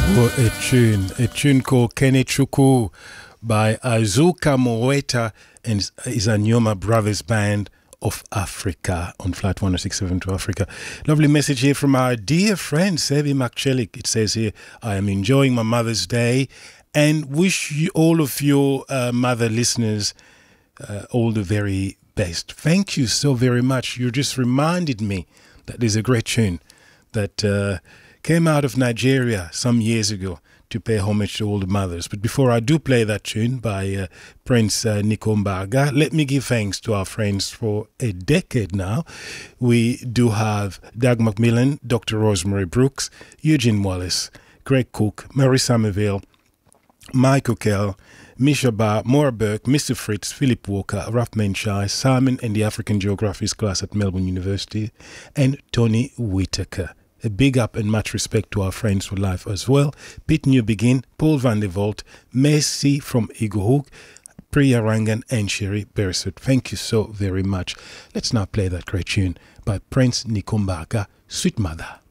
Oh, a tune called Kenechuku by Azuka Moeta and Izanyoma Brothers Band of Africa on Flat 106.7 to Africa. Lovely message here from our dear friend Sevi Makchelik. It says here, I am enjoying my Mother's Day and wish you, all of your mother listeners all the very best. Thank you so very much. You just reminded me that there's a great tune that came out of Nigeria some years ago to pay homage to all the mothers. But before I do play that tune by Prince Nikombaga, let me give thanks to our friends for a decade now. We do have Doug McMillan, Dr. Rosemary Brooks, Eugene Wallace, Greg Cook, Mary Somerville, Mike O'Kell, Misha Bar, Maura Burke, Mr. Fritz, Philip Walker, Ralph Menchai, Simon and the African Geographies class at Melbourne University, and Tony Whitaker. A big up and much respect to our friends for life as well. Pete Newbegin, Paul van der Volt, Messi from Eagle Priya Rangan and Sherry Beresford. Thank you so very much. Let's now play that great tune by Prince Nikombaga, Sweet Mother.